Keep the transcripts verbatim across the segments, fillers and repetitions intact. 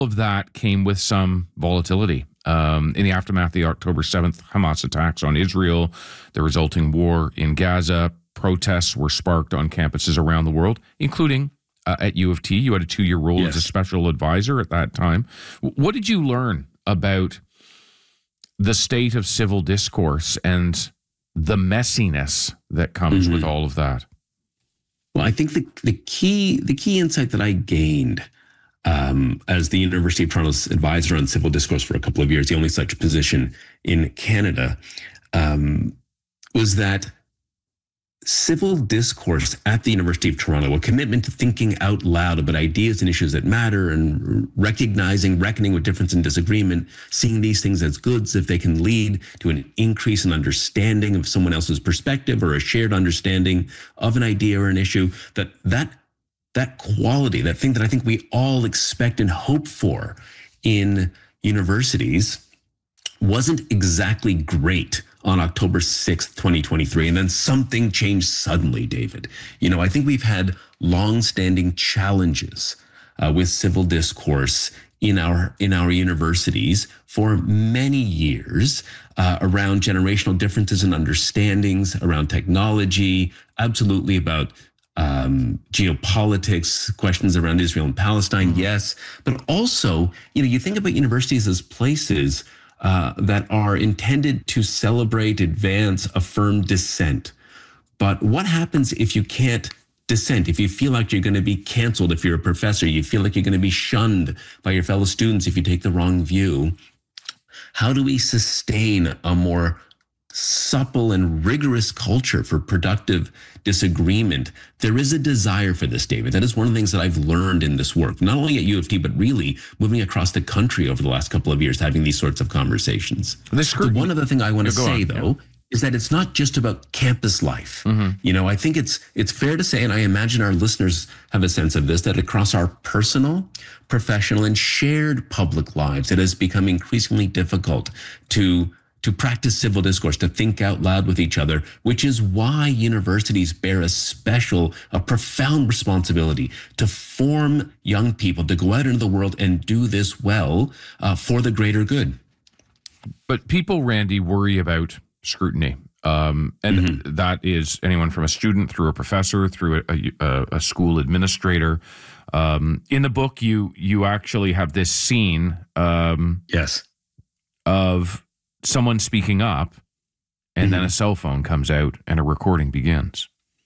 of that came with some volatility. Um, in the aftermath of the October seventh Hamas attacks on Israel, the resulting war in Gaza, protests were sparked on campuses around the world, including uh, at U of T. You had a two-year role yes. as a special advisor at that time. What did you learn about the state of civil discourse and the messiness that comes mm-hmm. with all of that? Well, I think the the key the key insight that I gained um, as the University of Toronto's advisor on civil discourse for a couple of years, the only such position in Canada, um, was that civil discourse at the University of Toronto, a commitment to thinking out loud about ideas and issues that matter and recognizing, reckoning with difference and disagreement, seeing these things as goods if they can lead to an increase in understanding of someone else's perspective or a shared understanding of an idea or an issue, that that that quality, that thing that I think we all expect and hope for in universities, wasn't exactly great on October sixth, twenty twenty-three. And then something changed suddenly, David. You know, I think we've had long-standing challenges uh, with civil discourse in our in our universities for many years uh, around generational differences and understandings, around technology, absolutely about um, geopolitics, questions around Israel and Palestine, yes. But also, you know, you think about universities as places Uh, that are intended to celebrate, advance, affirm dissent. But what happens if you can't dissent, if you feel like you're going to be canceled, if you're a professor, you feel like you're going to be shunned by your fellow students if you take the wrong view? How do we sustain a more supple and rigorous culture for productive disagreement? There is a desire for this, David. That is one of the things that I've learned in this work, not only at U of T, but really moving across the country over the last couple of years, having these sorts of conversations. So one other thing I want to say, on, though, yeah. is that it's not just about campus life. Mm-hmm. You know, I think it's it's fair to say, and I imagine our listeners have a sense of this, that across our personal, professional, and shared public lives, it has become increasingly difficult to to practice civil discourse, to think out loud with each other, which is why universities bear a special, a profound responsibility to form young people, to go out into the world and do this well uh, for the greater good. But people, Randy, worry about scrutiny. Um, and mm-hmm. that is anyone from a student through a professor, through a, a, a school administrator. Um, in the book, you you actually have this scene um, yes. of someone speaking up, and mm-hmm. then a cell phone comes out and a recording begins.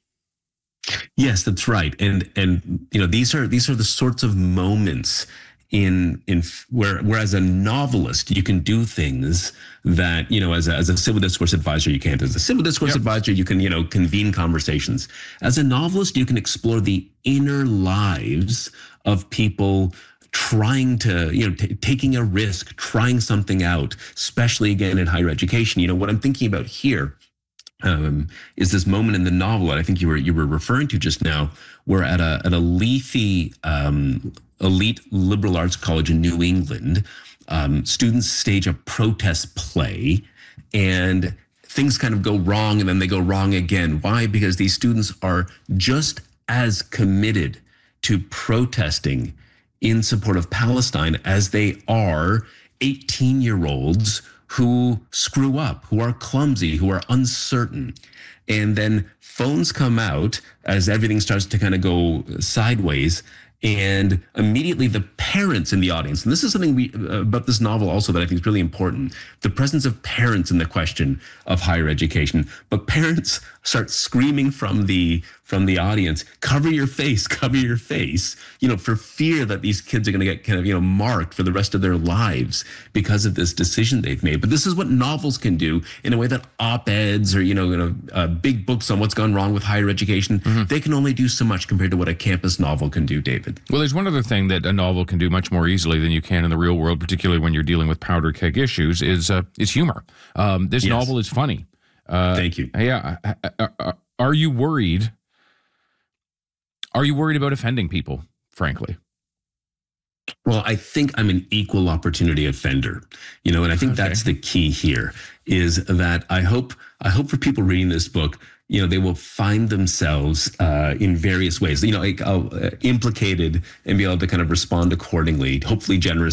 Yes, that's right. And and you know, these are these are the sorts of moments in in where where as a novelist you can do things that, you know, as a, as a civil discourse advisor you can't. As a civil discourse yep. advisor you can, you know, convene conversations. As a novelist you can explore the inner lives of people trying to, you know, t- taking a risk, trying something out, especially again in higher education. You know, what I'm thinking about here um, is this moment in the novel that I think you were you were referring to just now, where at a at a leafy um, elite liberal arts college in New England, um, students stage a protest play, and things kind of go wrong, and then they go wrong again. Why? Because these students are just as committed to protesting in support of Palestine as they are eighteen-year-olds who screw up, who are clumsy, who are uncertain. And then phones come out as everything starts to kind of go sideways, and immediately the parents in the audience, and this is something we uh, about this novel also that I think is really important, the presence of parents in the question of higher education. But parents start screaming from the from the audience, cover your face, cover your face, you know, for fear that these kids are going to get kind of, you know, marked for the rest of their lives because of this decision they've made. But this is what novels can do in a way that op-eds or, you know, you know uh, big books on what's gone wrong with higher education, mm-hmm. they can only do so much compared to what a campus novel can do, David. Well, there's one other thing that a novel can do much more easily than you can in the real world, particularly when you're dealing with powder keg issues, is uh, is humor. Um, this yes. novel is funny. Uh, Thank you. Yeah. Are you worried? Are you worried about offending people, frankly? Well, I think I'm an equal opportunity offender, you know, and I think okay. that's the key here, is that I hope I hope for people reading this book, you know, they will find themselves uh, in various ways, you know, like, uh, implicated and be able to kind of respond accordingly, hopefully generously.